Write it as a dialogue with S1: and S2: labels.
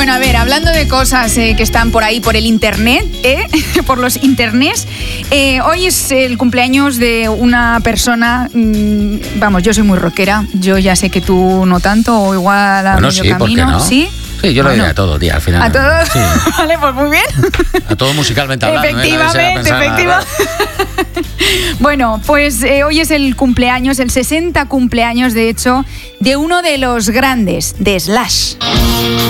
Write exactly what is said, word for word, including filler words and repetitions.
S1: Bueno, a ver, hablando de cosas eh, que están por ahí, por el internet, ¿eh? por los internets, eh, hoy es el cumpleaños de una persona, mmm, vamos, yo soy muy rockera, yo ya sé que tú no tanto, o igual a
S2: bueno,
S1: medio
S2: sí,
S1: camino,
S2: ¿por qué no?
S1: ¿sí?
S2: Sí, yo lo
S1: bueno,
S2: diría a todo, tía, al final.
S1: ¿A todo?
S2: Sí.
S1: Vale, pues muy bien.
S2: A todo musicalmente hablando.
S1: Efectivamente,
S2: ¿eh?
S1: efectivamente. Bueno, pues eh, hoy es el cumpleaños, el sesenta cumpleaños, de hecho, de uno de los grandes, de Slash.